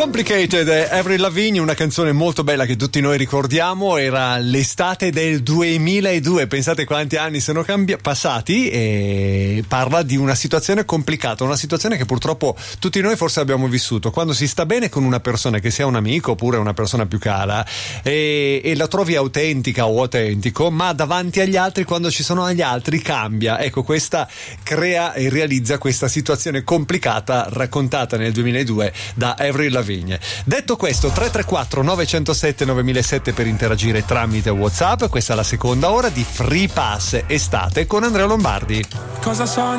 Complicated, Avril Lavigne, una canzone molto bella che tutti noi ricordiamo, era l'estate del 2002, pensate quanti anni sono passati, e parla di una situazione complicata, una situazione che purtroppo tutti noi forse abbiamo vissuto, quando si sta bene con una persona, che sia un amico oppure una persona più cara, e la trovi autentica o autentico, ma davanti agli altri, quando ci sono agli altri, cambia. Ecco, questa crea e realizza questa situazione complicata raccontata nel 2002 da Avril Lavigne. Detto questo, 334 907 9007 per interagire tramite WhatsApp. Questa è la seconda ora di Free Pass estate con Andrea Lombardi. Cosa so